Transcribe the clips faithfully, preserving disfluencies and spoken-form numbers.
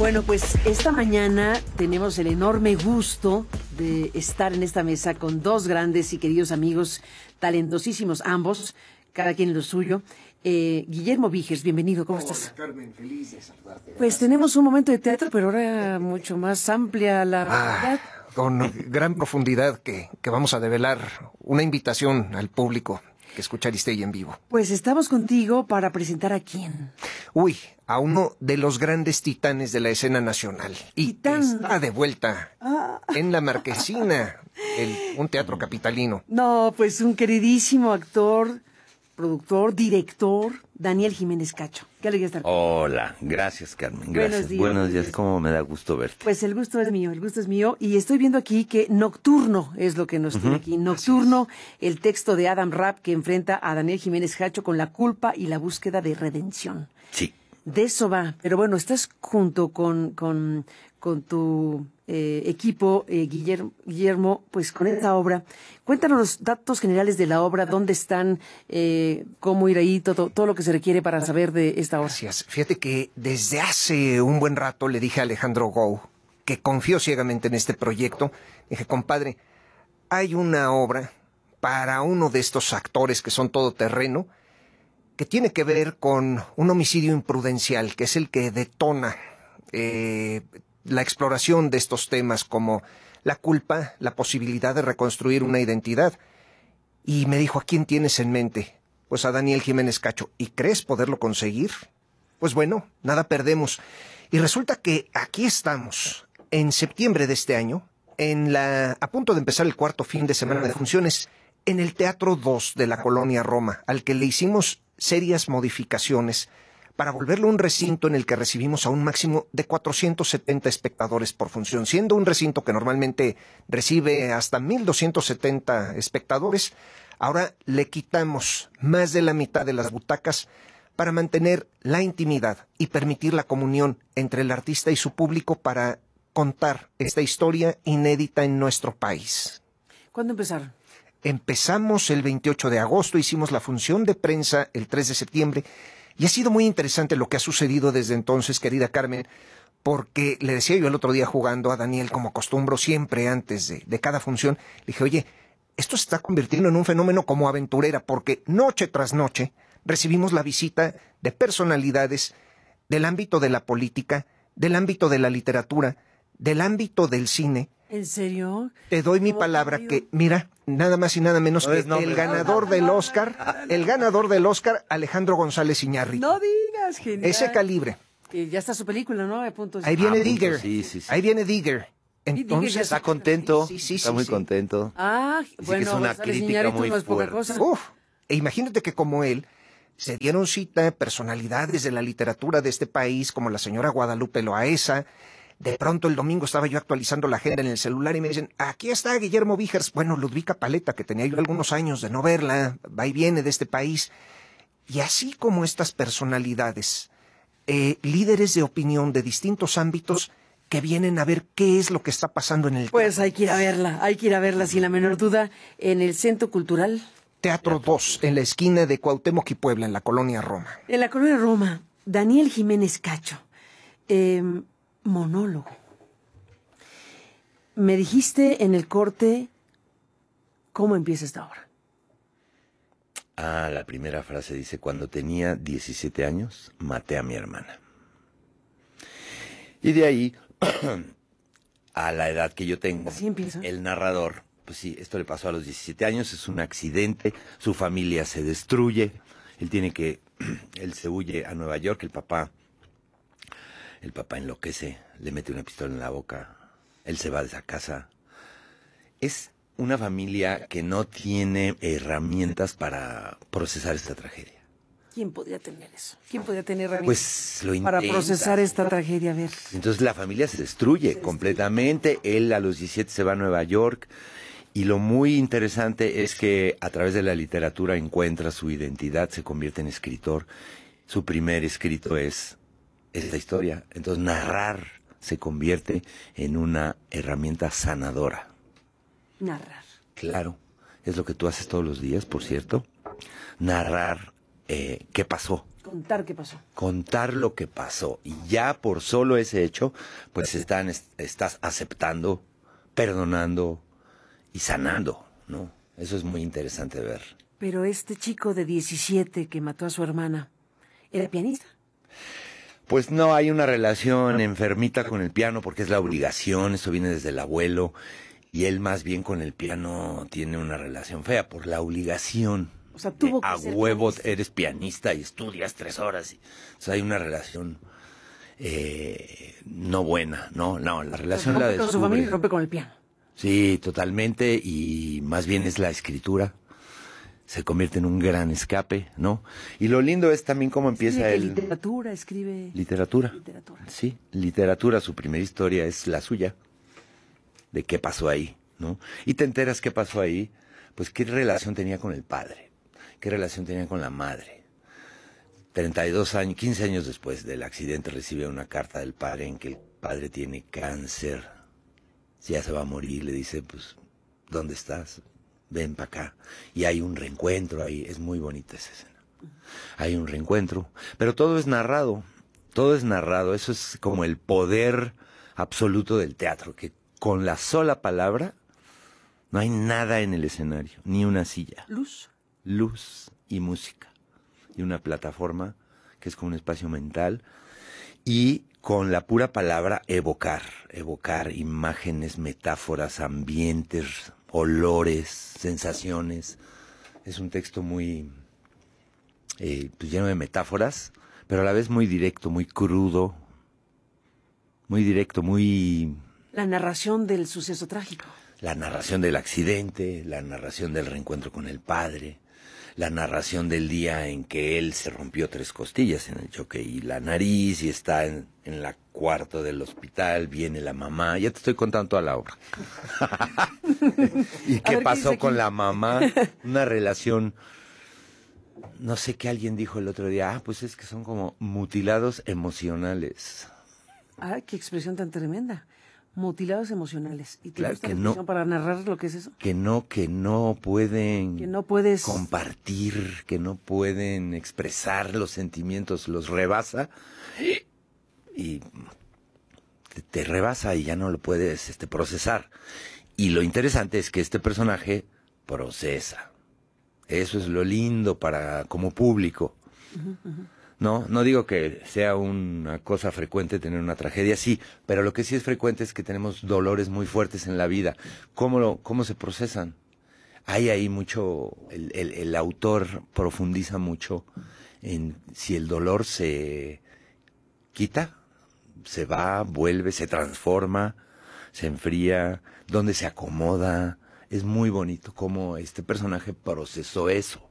Bueno, pues esta mañana tenemos el enorme gusto de estar en esta mesa con dos grandes y queridos amigos, talentosísimos ambos, cada quien en lo suyo. Eh, Guillermo Víjers, bienvenido, ¿cómo estás? Hola, Carmen, feliz de saludarte. Pues tenemos un momento de teatro, pero ahora mucho más amplia la Ah, con gran profundidad que, que vamos a develar una invitación al público que escucha Aristegui en vivo. Pues estamos contigo para presentar a quién. Uy, a uno de los grandes titanes de la escena nacional. Y Titán. que está de vuelta Ah. en La Marquesina, el, un teatro capitalino. No, pues un queridísimo actor, productor, director, Daniel Jiménez Cacho. Qué alegría estar con Hola, gracias Carmen, Buenos gracias. días. Buenos días, cómo me da gusto verte. Pues el gusto es mío, el gusto es mío. Y estoy viendo aquí que Nocturno es lo que nos tiene aquí. Nocturno, el texto de Adam Rapp que enfrenta a Daniel Jiménez Cacho con la culpa y la búsqueda de redención. Sí. De eso va. Pero bueno, estás junto con, con, con tu eh, equipo, eh, Guillermo, Guillermo, pues con esta obra. Cuéntanos los datos generales de la obra, dónde están, eh, cómo ir ahí, todo, todo lo que se requiere para saber de esta obra. Gracias. Fíjate que desde hace un buen rato le dije a Alejandro Gou, que confío ciegamente en este proyecto. Dije, compadre, hay una obra para uno de estos actores que son todoterreno, que tiene que ver con un homicidio imprudencial, que es el que detona eh, la exploración de estos temas como la culpa, la posibilidad de reconstruir una identidad. Y me dijo, ¿a quién tienes en mente? Pues a Daniel Jiménez Cacho. ¿Y crees poderlo conseguir? Pues bueno, nada perdemos. Y resulta que aquí estamos, en septiembre de este año, en la, a punto de empezar el cuarto fin de semana de funciones, en el Teatro dos de la Colonia Roma, al que le hicimos serias modificaciones para volverlo un recinto en el que recibimos a un máximo de cuatrocientos setenta espectadores por función, siendo un recinto que normalmente recibe hasta mil doscientos setenta espectadores. Ahora le quitamos más de la mitad de las butacas para mantener la intimidad y permitir la comunión entre el artista y su público para contar esta historia inédita en nuestro país. ¿Cuándo empezaron? Empezamos el veintiocho de agosto, hicimos la función de prensa el tres de septiembre y ha sido muy interesante lo que ha sucedido desde entonces, querida Carmen, porque le decía yo el otro día jugando a Daniel, como acostumbro siempre antes de, de cada función, le dije, oye, esto se está convirtiendo en un fenómeno como aventurera, porque noche tras noche recibimos la visita de personalidades del ámbito de la política, del ámbito de la literatura, del ámbito del cine. ¿En serio? Te doy mi palabra que, mira, nada más y nada menos No que es nombre. el ganador del Oscar, el ganador del Oscar, Alejandro González Iñárritu. No digas, genial. Ese calibre. Eh, ya está su película, ¿no? A punto de- Ahí viene Ah, punto, Digger. sí, sí, sí. Ahí viene Digger. Entonces, ya Está contento, Sí, sí, está sí, muy sí. contento. Ah, Dice que bueno, es una González crítica Iñárritu muy no es poca fuerte. cosa. uf, e imagínate que como él se dieron cita personalidades de la literatura de este país, como la señora Guadalupe Loaesa. De pronto el domingo estaba yo actualizando la agenda en el celular y me dicen, aquí está Guillermo Víjers. Bueno, Ludvika Paleta, que tenía yo algunos años de no verla, va y viene de este país. Y así como estas personalidades, eh, líderes de opinión de distintos ámbitos que vienen a ver qué es lo que está pasando en el Pues hay que ir a verla, hay que ir a verla sin la menor duda en el Centro Cultural, Teatro dos, en la esquina de Cuauhtémoc y Puebla, en la Colonia Roma. en la Colonia Roma. Daniel Jiménez Cacho, eh, monólogo. Me dijiste en el corte cómo empieza esta obra. Ah, la primera frase dice, cuando tenía diecisiete años, maté a mi hermana. Y de ahí, a la edad que yo tengo, Así empieza. el narrador, pues sí, esto le pasó a los diecisiete años, es un accidente, su familia se destruye, él tiene que, él se huye a Nueva York, el papá, el papá enloquece, le mete una pistola en la boca, él se va de esa casa. Es una familia que no tiene herramientas para procesar esta tragedia. ¿Quién podría tener eso? ¿Quién podría tener herramientas Pues lo para intenta. procesar esta tragedia? A ver. Entonces la familia se destruye completamente. Él a los diecisiete se va a Nueva York. Y lo muy interesante es que a través de la literatura encuentra su identidad, se convierte en escritor. Su primer escrito es esta historia. Entonces narrar se convierte en una herramienta sanadora. Narrar. Claro, es lo que tú haces todos los días, por cierto. Narrar eh, qué pasó. Contar qué pasó. Contar lo que pasó. Y ya por solo ese hecho, pues están, est- estás aceptando, perdonando y sanando, ¿no? Eso es muy interesante ver. Pero este chico de diecisiete que mató a su hermana, ¿era pianista? Pues no, hay una relación enfermita con el piano porque es la obligación, eso viene desde el abuelo, y él más bien con el piano tiene una relación fea por la obligación. O sea, tuvo de, que a ser huevo pianista. eres pianista y estudias tres horas. Y, o sea, hay una relación eh, no buena, no, no, la relación la Rompe con su familia y descubre. rompe con el piano. Sí, totalmente, y más bien es la escritura. Se convierte en un gran escape, ¿no? Y lo lindo es también cómo empieza Escribe que el... literatura, escribe... Literatura. Literatura. Sí, literatura, su primera historia es la suya, de qué pasó ahí, ¿no? Y te enteras qué pasó ahí, pues qué relación tenía con el padre, qué relación tenía con la madre. treinta y dos años, quince años después del accidente recibe una carta del padre en que el padre tiene cáncer, ya se va a morir, le dice, pues, ¿dónde estás? Ven para acá. Y hay un reencuentro ahí, es muy bonita esa escena. Hay un reencuentro, pero todo es narrado, todo es narrado, eso es como el poder absoluto del teatro, que con la sola palabra no hay nada en el escenario, ni una silla, Luz. luz y música, y una plataforma que es como un espacio mental, y con la pura palabra evocar, evocar imágenes, metáforas, ambientes, olores, sensaciones. Es un texto muy eh, pues lleno de metáforas, pero a la vez muy directo, muy crudo, muy directo, muy... La narración del suceso trágico. La narración del accidente, la narración del reencuentro con el padre, la narración del día en que él se rompió tres costillas en el choque y la nariz y está en, en la cuarto del hospital, viene la mamá, ya te estoy contando toda la obra. ¿Y A qué ver, ¿qué pasó dice con aquí? la mamá? Una relación, no sé qué alguien dijo el otro día, ah, pues es que son como mutilados emocionales. Ay, qué expresión tan tremenda. Mutilados emocionales. ¿Y te Claro gusta que la no. expresión para narrar lo que es eso? Que no, que no pueden Que no puedes... compartir, que no pueden expresar los sentimientos, los rebasa y te, te rebasa y ya no lo puedes este, procesar. Y lo interesante es que este personaje procesa. Eso es lo lindo para como público. Ujú, ujú. No, no digo que sea una cosa frecuente tener una tragedia, sí, pero lo que sí es frecuente es que tenemos dolores muy fuertes en la vida. ¿Cómo, lo, cómo se procesan? Hay ahí mucho, el, el, el autor profundiza mucho en si el dolor se quita, se va, vuelve, se transforma, se enfría, dónde se acomoda. Es muy bonito cómo este personaje procesó eso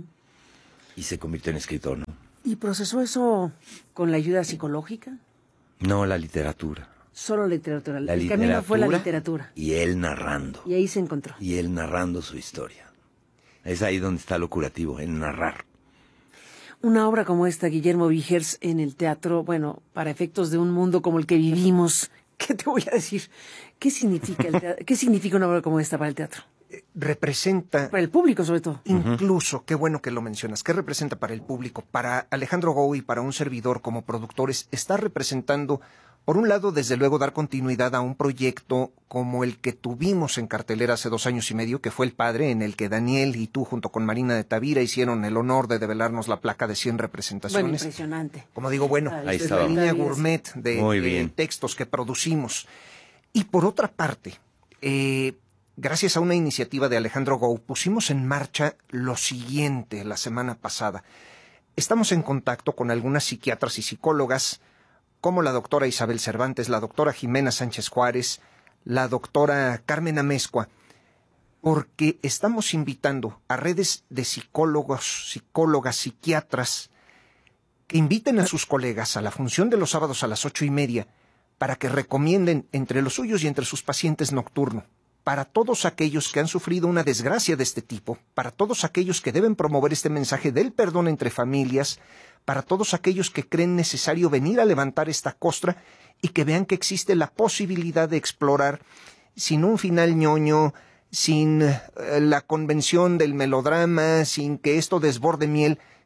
y se convirtió en escritor, ¿no? ¿Y procesó eso con la ayuda psicológica? No, la literatura. Solo literatura. La El literatura. camino fue la literatura. Y él narrando. Y ahí se encontró. Y él narrando su historia. Es ahí donde está lo curativo, en narrar. Una obra como esta, Guillermo Vigers, en el teatro, bueno, para efectos de un mundo como el que vivimos, ¿qué te voy a decir? ¿Qué significa el teatro? ¿Qué significa una obra como esta para el teatro? Representa Para el público, sobre todo. incluso, qué bueno que lo mencionas, ¿qué representa para el público? Para Alejandro Gou y para un servidor como productores, está representando, por un lado, desde luego, dar continuidad a un proyecto como el que tuvimos en cartelera hace dos años y medio, que fue El Padre, en el que Daniel y tú, junto con Marina de Tavira, hicieron el honor de develarnos la placa de cien Bueno, representaciones. impresionante. Como digo, bueno, Ahí es estaba. la línea gourmet de, Muy de bien. textos que producimos. Y por otra parte, eh, gracias a una iniciativa de Alejandro Gou, pusimos en marcha lo siguiente la semana pasada. Estamos en contacto con algunas psiquiatras y psicólogas, como la doctora Isabel Cervantes, la doctora Jimena Sánchez Juárez, la doctora Carmen Amezcua, porque estamos invitando a redes de psicólogos, psicólogas, psiquiatras, que inviten a sus colegas a la función de los sábados a las ocho y media para que recomienden entre los suyos y entre sus pacientes nocturno, para todos aquellos que han sufrido una desgracia de este tipo, para todos aquellos que deben promover este mensaje del perdón entre familias, para todos aquellos que creen necesario venir a levantar esta costra y que vean que existe la posibilidad de explorar, sin un final ñoño, sin eh, la convención del melodrama, sin que esto desborde miel,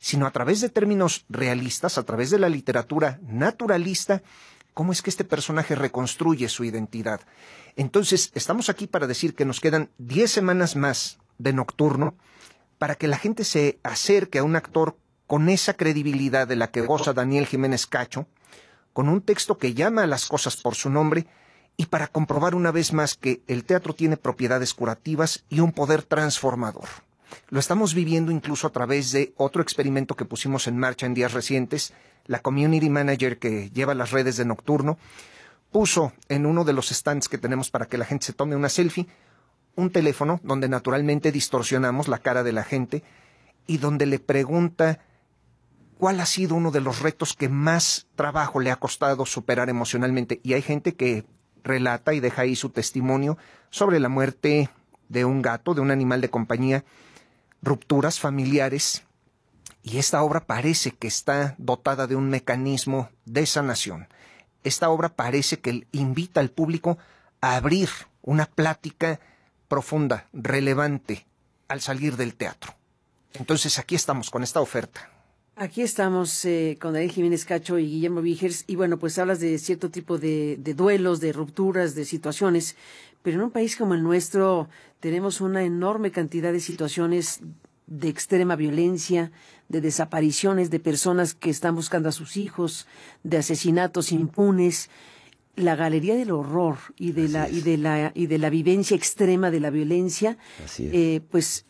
sino a través de términos realistas, a través de la literatura naturalista, cómo es que este personaje reconstruye su identidad. Entonces, estamos aquí para decir que nos quedan diez semanas más de Nocturno para que la gente se acerque a un actor con esa credibilidad de la que goza Daniel Jiménez Cacho, con un texto que llama a las cosas por su nombre, y para comprobar una vez más que el teatro tiene propiedades curativas y un poder transformador. Lo estamos viviendo incluso a través de otro experimento que pusimos en marcha en días recientes. La community manager que lleva las redes de Nocturno puso en uno de los stands que tenemos para que la gente se tome una selfie un teléfono donde naturalmente distorsionamos la cara de la gente y donde le pregunta cuál ha sido uno de los retos que más trabajo le ha costado superar emocionalmente. Y hay gente que relata y deja ahí su testimonio sobre la muerte de un gato, de un animal de compañía, rupturas familiares, y esta obra parece que está dotada de un mecanismo de sanación. Esta obra parece que invita al público a abrir una plática profunda, relevante, al salir del teatro. Entonces aquí estamos con esta oferta. Aquí estamos eh, con Daniel Jiménez Cacho y Guillermo Vigers, y bueno, pues hablas de cierto tipo de, de duelos, de rupturas, de situaciones, pero en un país como el nuestro tenemos una enorme cantidad de situaciones de extrema violencia, de desapariciones de personas que están buscando a sus hijos, de asesinatos impunes, la galería del horror y de Así la es. y de la y de la vivencia extrema de la violencia, Así es. eh, pues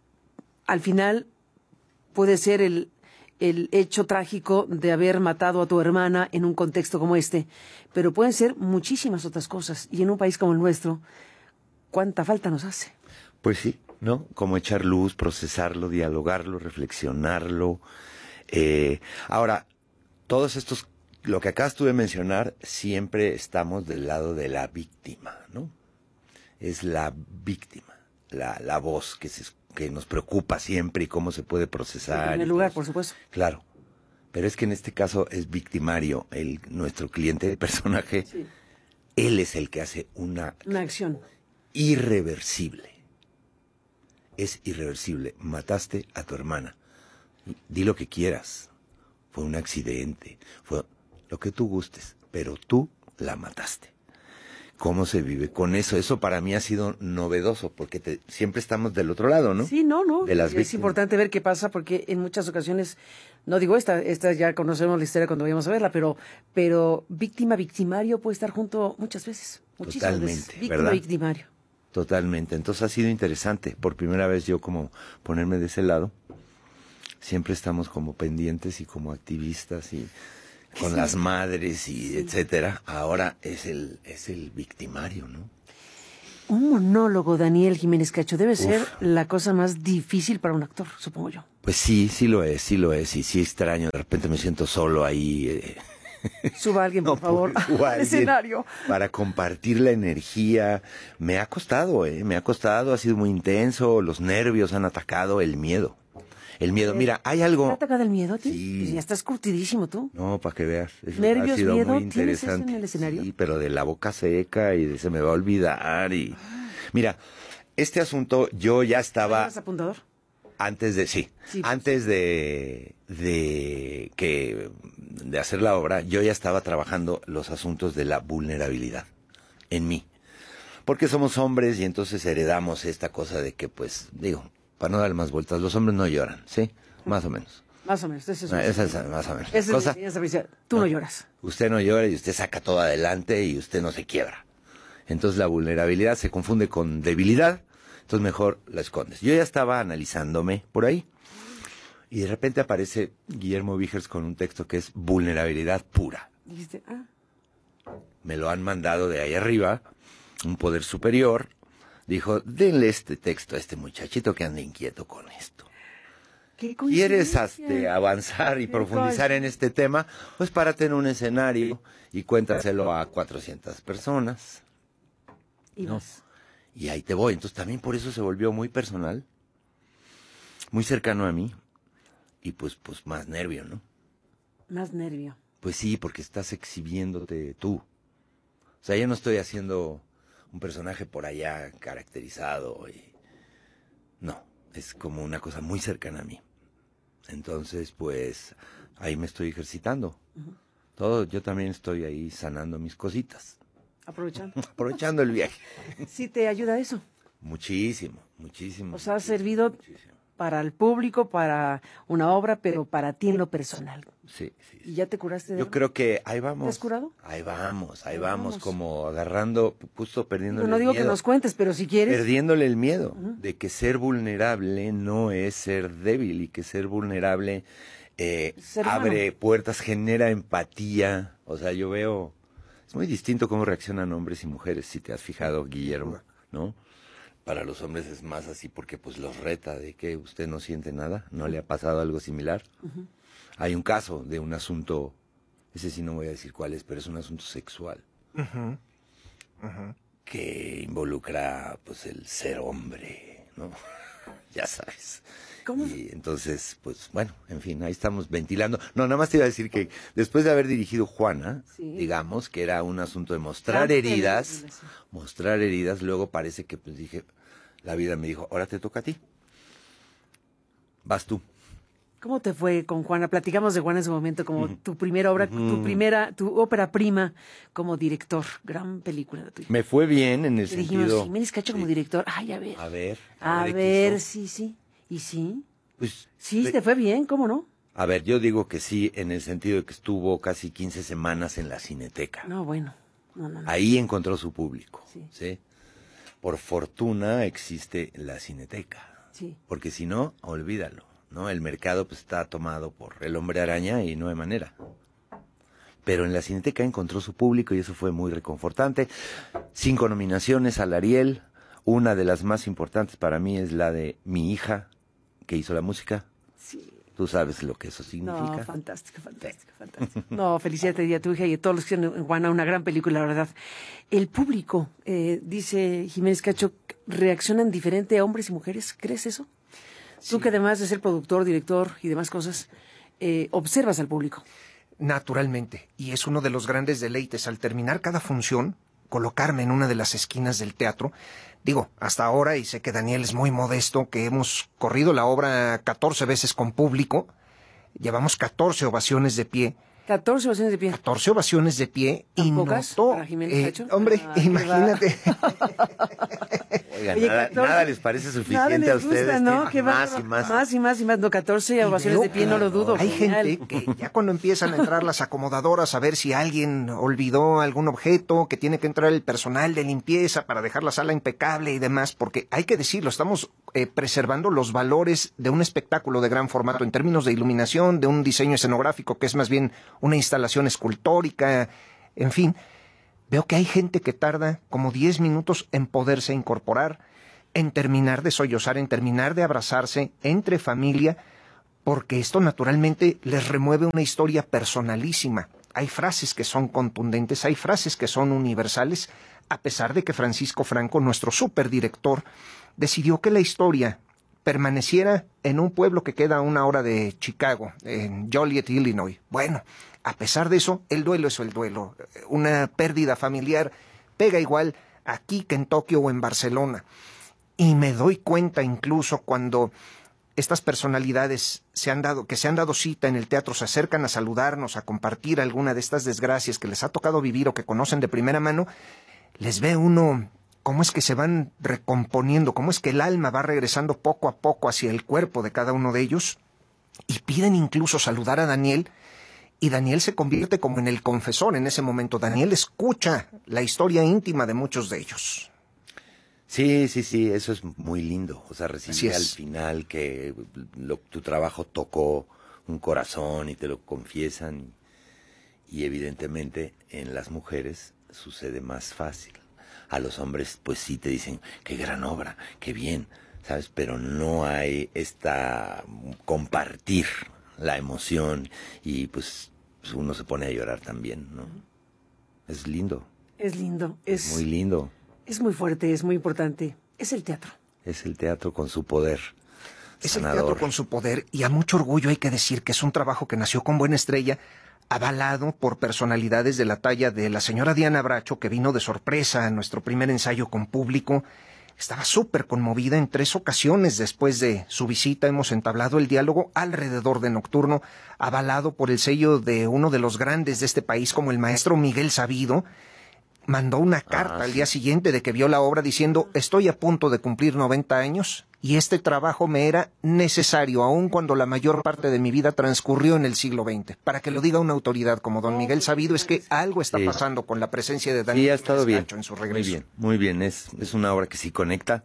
al final puede ser el el hecho trágico de haber matado a tu hermana en un contexto como este, pero pueden ser muchísimas otras cosas, y en un país como el nuestro, ¿cuánta falta nos hace? Pues sí, ¿no? Como echar luz, procesarlo, dialogarlo, reflexionarlo. Eh, ahora, todos estos, lo que acabas tú de mencionar, siempre estamos del lado de la víctima, ¿no? Es la víctima, la, la voz que se que nos preocupa siempre y cómo se puede procesar. En primer y lugar, todo por eso. supuesto. Claro, pero es que en este caso es victimario el nuestro cliente, el personaje. Sí. Él es el que hace una Una acción. irreversible. Es irreversible. Mataste a tu hermana. Di lo que quieras. Fue un accidente. Fue lo que tú gustes. Pero tú la mataste. ¿Cómo se vive con eso? Eso para mí ha sido novedoso, porque te, siempre estamos del otro lado, ¿no? Sí, no, no. De las es víctimas. importante ver qué pasa, porque en muchas ocasiones, no digo esta, esta ya conocemos la historia cuando vayamos a verla, pero, pero víctima, victimario puede estar junto muchas veces. Muchísimas Totalmente, veces. Víctima, ¿verdad? victimario. Totalmente. Entonces ha sido interesante. Por primera vez yo como ponerme de ese lado. Siempre estamos como pendientes y como activistas y con Sí. las madres y Sí. etcétera. Ahora es el es el victimario, ¿no? Un monólogo, Daniel Jiménez Cacho, debe ser Uf. la cosa más difícil para un actor, supongo yo. Pues sí, sí lo es, sí lo es. Y sí extraño. De repente me siento solo ahí. Eh, Suba a alguien, por No, favor, pues, o al alguien escenario. para compartir la energía. Me ha costado, ¿eh? Me ha costado, ha sido muy intenso. Los nervios han atacado, el miedo. El miedo. Mira, hay ¿Te ha algo... atacado el miedo a ti? Sí. Pues ya estás curtidísimo tú. No, para que veas. Eso ¿Nervios, ha sido miedo? muy ¿Tienes eso en interesante. el escenario? Sí, pero de la boca seca y de se me va a olvidar. Y mira, este asunto yo ya estaba ¿Eres apuntador? antes de, sí, Sí, pues. antes de, de que de hacer la obra, yo ya estaba trabajando los asuntos de la vulnerabilidad en mí. Porque somos hombres y entonces heredamos esta cosa de que, pues, digo, para no dar más vueltas, los hombres no lloran, ¿sí? Más o menos. Más o menos. Esa es, Ah, una- esa es más o menos. esa es Cosa- la enseñanza principal. Tú no lloras. Usted no llora y usted saca todo adelante y usted no se quiebra. Entonces la vulnerabilidad se confunde con debilidad, entonces mejor la escondes. Yo ya estaba analizándome por ahí y de repente aparece Guillermo Vigers con un texto que es vulnerabilidad pura. Dijiste, ah, Me lo han mandado de ahí arriba, un poder superior. Dijo, denle este texto a este muchachito que anda inquieto con esto. qué ¿Quieres coincidencia. este, avanzar y Qué profundizar en coincidencia. este tema? Pues párate en un escenario y cuéntaselo a cuatrocientas personas. Y No. vas. Y ahí te voy. Entonces también por eso se volvió muy personal, muy cercano a mí. Y pues, pues más nervio, ¿no? Más nervio. Pues sí, porque estás exhibiéndote tú. O sea, yo no estoy haciendo un personaje por allá caracterizado. Y... No, es como una cosa muy cercana a mí. Entonces, pues, ahí me estoy ejercitando. Uh-huh. Todo, yo también estoy ahí sanando mis cositas. Aprovechando. Aprovechando el viaje. ¿Sí te ayuda eso? Muchísimo, muchísimo. O sea, ha muchísimo, servido muchísimo. Para el público, para una obra, pero para ti en lo personal. Sí, sí. sí. ¿Y ya te curaste de Yo algo? creo que ahí vamos. ¿Te has curado? Ahí vamos, ahí, ahí vamos, vamos, como agarrando, justo perdiéndole no digo el miedo. que nos cuentes, pero si quieres. Perdiéndole el miedo uh-huh. de que ser vulnerable no es ser débil y que ser vulnerable eh, ser abre puertas, genera empatía. O sea, yo veo, es muy distinto cómo reaccionan hombres y mujeres, si te has fijado, Guillermo, ¿no? Para los hombres es más así porque pues los reta de que usted no siente nada, ¿no le ha pasado algo similar? Uh-huh. Hay un caso de un asunto, ese sí no voy a decir cuál es, pero es un asunto sexual, uh-huh. Uh-huh. que involucra pues el ser hombre, ¿no? Ya sabes. ¿Cómo? Y entonces, pues bueno, en fin, ahí estamos ventilando. No, nada más te iba a decir que después de haber dirigido Juana, sí. digamos, que era un asunto de mostrar heridas, mostrar heridas, luego parece que pues dije, la vida me dijo, ahora te toca a ti. Vas tú. ¿Cómo te fue con Juana? Platicamos de Juana en su momento como uh-huh. tu primera obra, uh-huh. tu primera, tu ópera prima como director. Gran película de tuya. Me fue bien en el Te sentido... dijimos, Jiménez Cacho como sí. director. Ay, a ver. A ver. A, a ver, ver sí, sí. ¿Y sí? Pues, sí, te fue bien, ¿cómo no? A ver, yo digo que sí, en el sentido de que estuvo casi quince semanas en la Cineteca. No, bueno. No, no, no. Ahí encontró su público. Sí. ¿sí? Por fortuna existe la Cineteca. Sí. Porque si no, olvídalo, ¿no? El mercado pues está tomado por el Hombre Araña y no hay manera. Pero en la Cineteca encontró su público y eso fue muy reconfortante. Cinco nominaciones al Ariel. Una de las más importantes para mí es la de mi hija, que hizo la música. Sí. Tú sabes lo que eso significa. No, fantástico, fantástico, fantástico. No, felicidades a tu hija y a todos los que hicieron en Juana, una gran película, la verdad. El público, eh, dice Jiménez Cacho, ¿reaccionan diferente a hombres y mujeres? ¿Crees eso? Sí. Tú que además de ser productor, director y demás cosas, eh, observas al público. Naturalmente, y es uno de los grandes deleites al terminar cada función, colocarme en una de las esquinas del teatro. Digo, hasta ahora, y sé que Daniel es muy modesto, que hemos corrido la obra catorce veces con público, llevamos catorce ovaciones de pie. catorce ovaciones de pie. catorce ovaciones de pie y notó... Para Jiménez Cacho? Eh, hombre, ah, imagínate. Oigan, Oye, nada, nada les parece suficiente les a ustedes. Gusta, ¿no? Que más va, y más. Más y más y más. No, catorce y ovaciones de pie, no lo dudo. Hay Genial. gente que ya cuando empiezan a entrar las acomodadoras a ver si alguien olvidó algún objeto, que tiene que entrar el personal de limpieza para dejar la sala impecable y demás, porque hay que decirlo, estamos eh, preservando los valores de un espectáculo de gran formato en términos de iluminación, de un diseño escenográfico que es más bien una instalación escultórica, en fin. Veo que hay gente que tarda como diez minutos en poderse incorporar, en terminar de sollozar, en terminar de abrazarse entre familia, porque esto naturalmente les remueve una historia personalísima. Hay frases que son contundentes, hay frases que son universales, a pesar de que Francisco Franco, nuestro superdirector, decidió que la historia permaneciera en un pueblo que queda a una hora de Chicago, en Joliet, Illinois. Bueno, a pesar de eso, el duelo es el duelo. Una pérdida familiar pega igual aquí que en Tokio o en Barcelona. Y me doy cuenta incluso cuando estas personalidades se han dado, que se han dado cita en el teatro, se acercan a saludarnos, a compartir alguna de estas desgracias que les ha tocado vivir o que conocen de primera mano, les ve uno cómo es que se van recomponiendo, cómo es que el alma va regresando poco a poco hacia el cuerpo de cada uno de ellos, y piden incluso saludar a Daniel, y Daniel se convierte como en el confesor en ese momento. Daniel escucha la historia íntima de muchos de ellos. Sí, sí, sí, eso es muy lindo. O sea, recibir al final que lo, tu trabajo tocó un corazón y te lo confiesan. Y, y evidentemente en las mujeres sucede más fácil. A los hombres pues sí te dicen, qué gran obra, qué bien, ¿sabes? Pero no hay esta compartir la emoción y pues uno se pone a llorar también, ¿no? Es lindo. Es lindo. Es, es muy lindo. Es muy fuerte, es muy importante. Es el teatro. Es el teatro con su poder. Es sanador. El teatro con su poder, y a mucho orgullo hay que decir que es un trabajo que nació con buena estrella, avalado por personalidades de la talla de la señora Diana Bracho, que vino de sorpresa a nuestro primer ensayo con público, estaba súper conmovida. En tres ocasiones después de su visita hemos entablado el diálogo alrededor de Nocturno, avalado por el sello de uno de los grandes de este país como el maestro Miguel Sabido. Mandó una carta Ah, al sí. día siguiente de que vio la obra diciendo: estoy a punto de cumplir noventa años y este trabajo me era necesario, aun cuando la mayor parte de mi vida transcurrió en el siglo veinte. Para que lo diga una autoridad como don Miguel Sabido, es que algo está Sí. pasando con la presencia de Sí, Daniel ha estado bien. Cacho en su Muy regreso. bien, muy bien. Es, es una obra que sí conecta.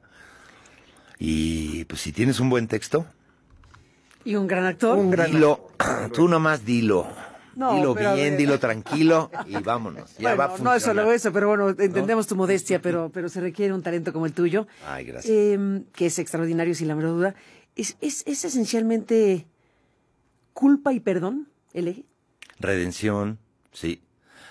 Y pues si tienes un buen texto, Y un gran actor. Un gran dilo. Tú nomás dilo. No, dilo pero a bien, ver. dilo tranquilo y vámonos. Ya Bueno, va a no funcionar. es solo eso, pero bueno, entendemos tu modestia, pero, pero se requiere un talento como el tuyo. Ay, gracias. eh, que es extraordinario, sin la menor duda. Es, es, es esencialmente culpa y perdón el eje. Redención, sí.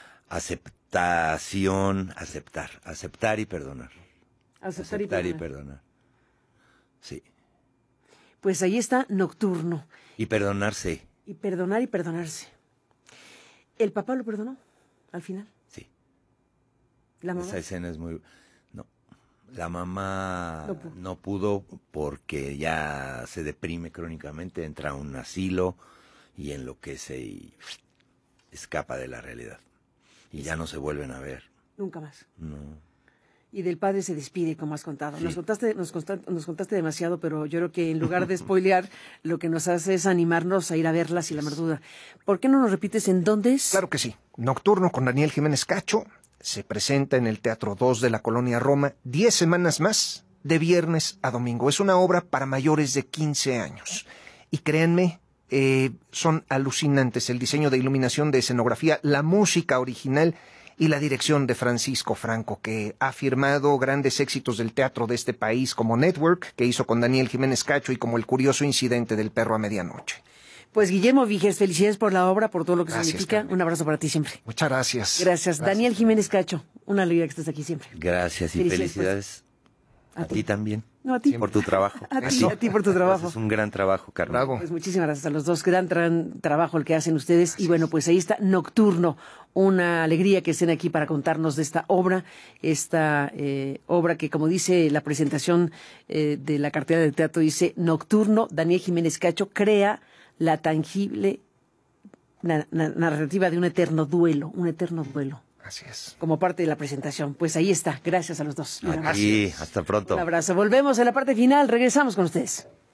Aceptación, aceptar. Aceptar y perdonar. Aceptar y Aceptar y perdonar. perdonar. Sí. Pues ahí está Nocturno. Y perdonarse, Y perdonar y perdonarse. ¿El papá lo perdonó al final? sí. ¿La mamá? Esa escena es muy... No, la mamá No pudo. no pudo porque ya se deprime crónicamente, entra a un asilo y enloquece y escapa de la realidad. Y ya no se vuelven a ver. Nunca más. No. Y del padre se despide, como has contado. Sí. Nos contaste, nos, consta- nos contaste demasiado, pero yo creo que en lugar de spoilear, lo que nos hace es animarnos a ir a verla, sin la menor duda. ¿Por qué no nos repites en dónde es? Claro que sí. Nocturno con Daniel Jiménez Cacho se presenta en el Teatro dos de la Colonia Roma diez semanas más, de viernes a domingo. Es una obra para mayores de quince años. Y créanme, eh, son alucinantes el diseño de iluminación, de escenografía, la música original y la dirección de Francisco Franco, que ha firmado grandes éxitos del teatro de este país, como Network, que hizo con Daniel Jiménez Cacho, y como El curioso incidente del perro a medianoche. Pues Guillermo Vigers, felicidades por la obra, por todo lo que Gracias, significa. Carmen. Un abrazo para ti siempre. Muchas gracias. Gracias. Daniel Jiménez Cacho, una alegría que estés aquí siempre. Gracias y Felicidades, felicidades. A A ti. ti también. No, a ti. Por tu trabajo. A ti, Eso. a ti por tu trabajo. Es un gran trabajo, Carmen. Bravo. Pues muchísimas gracias a los dos. Gran, gran trabajo el que hacen ustedes. Y bueno, pues ahí está Nocturno. Una alegría que estén aquí para contarnos de esta obra. Esta eh, obra que, como dice la presentación eh, de la cartera de teatro, dice Nocturno, Daniel Jiménez Cacho crea la tangible na- na- narrativa de un eterno duelo. Un eterno duelo. Así es. Como parte de la presentación. Pues ahí está. Gracias a los dos. Un abrazo. Aquí, hasta pronto. Un abrazo. Volvemos a la parte final. Regresamos con ustedes.